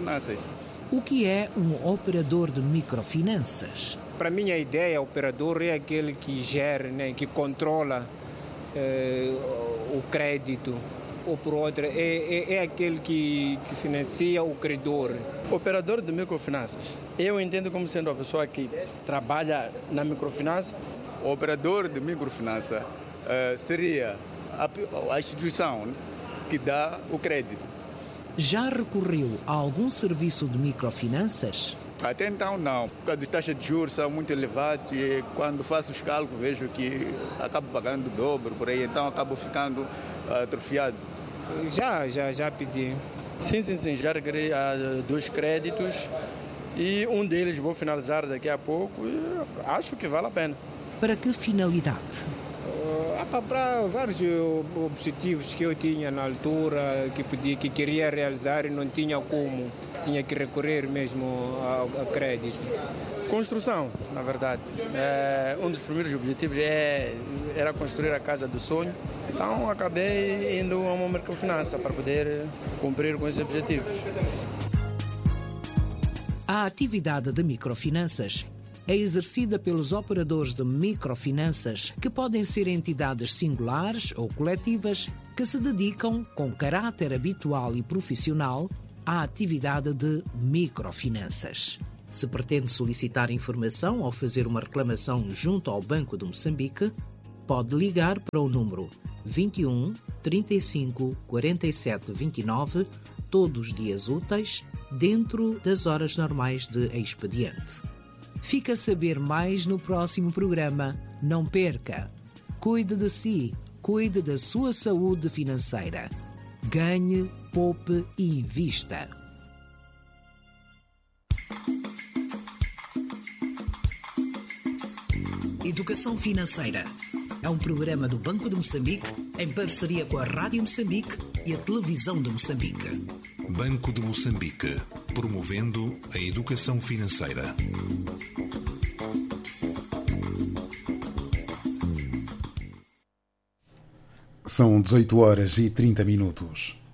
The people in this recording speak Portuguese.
microfinanças. O que é um operador de microfinanças? Para mim, a ideia, o operador é aquele que gera, né, que controla o crédito. Ou por outra, é aquele que financia o credor. Operador de microfinanças. Eu entendo como sendo a pessoa que trabalha na microfinança. O operador de microfinança seria a instituição que dá o crédito. Já recorreu a algum serviço de microfinanças? Até então não, porque as taxas de juros são muito elevadas e quando faço os cálculos vejo que acabo pagando o dobro por aí, então acabo ficando atrofiado. Já pedi. Sim, já requeri 2 créditos e um deles vou finalizar daqui a pouco e acho que vale a pena. Para que finalidade? Para vários objetivos que eu tinha na altura, que queria realizar e não tinha como. Tinha que recorrer mesmo a crédito. Construção, na verdade. Um dos primeiros objetivos era construir a casa do sonho. Então acabei indo a uma microfinança para poder cumprir com esses objetivos. A atividade de microfinanças é exercida pelos operadores de microfinanças, que podem ser entidades singulares ou coletivas que se dedicam, com caráter habitual e profissional, à atividade de microfinanças. Se pretende solicitar informação ou fazer uma reclamação junto ao Banco de Moçambique, pode ligar para o número 21 35 47 29, todos os dias úteis, dentro das horas normais de expediente. Fica a saber mais no próximo programa. Não perca! Cuide de si, cuide da sua saúde financeira. Ganhe, poupe e invista. Educação Financeira é um programa do Banco de Moçambique em parceria com a Rádio Moçambique e a Televisão de Moçambique. Banco de Moçambique, promovendo a educação financeira. São 18 horas e 30 minutos.